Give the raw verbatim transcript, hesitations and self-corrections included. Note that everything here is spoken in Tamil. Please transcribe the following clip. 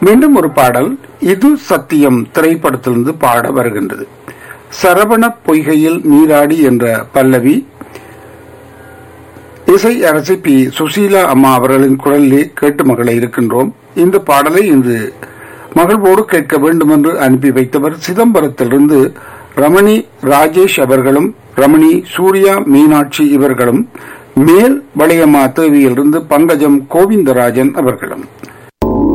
மீண்டும் ஒரு பாடல் இது சத்தியம் திரைப்படத்திலிருந்து பாட வருகின்றது. சரவண பொய்கையில் நீராடி என்ற பல்லவி இசை அரசி பி சுசீலா அம்மா அவர்களின் குரலிலே கேட்டு மகளை இருக்கின்றோம். இந்த பாடலை இன்று மகிழ்வோடு கேட்க வேண்டும் என்று அனுப்பி வைத்தவர் சிதம்பரத்திலிருந்து ரமணி ராஜேஷ் அவர்களும் ரமணி சூர்யா மீனாட்சி இவர்களும் மேல் வளையம்மா தேவியிலிருந்து பங்கஜம் கோவிந்தராஜன் அவர்களும்.